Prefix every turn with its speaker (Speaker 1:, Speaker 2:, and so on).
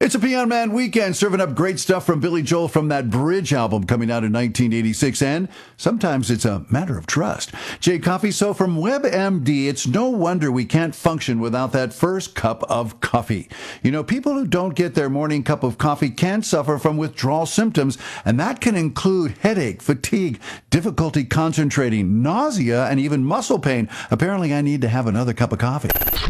Speaker 1: It's a Piano Man weekend, serving up great stuff from Billy Joel from that Bridge album coming out in 1986. And sometimes it's a matter of trust. Jay Coffee, so from WebMD, it's no wonder we can't function without that first cup of coffee. You know, people who don't get their morning cup of coffee can suffer from withdrawal symptoms, and that can include headache, fatigue, difficulty concentrating, nausea, and even muscle pain. Apparently, I need to have another cup of coffee.